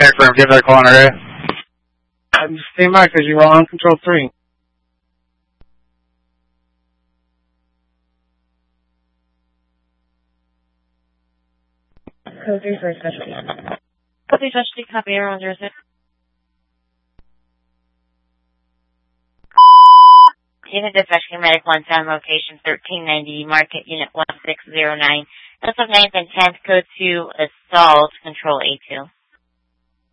Affirm, give that a call on area. Stand by because you were on control 3. Code 3 for specialty. Code 3 specialty, copy, everyone, 06. Unit dispatch, Medic 1 Sound, location 1390, market unit 1609. That's of 9th and 10th, code 2, assault, control A2.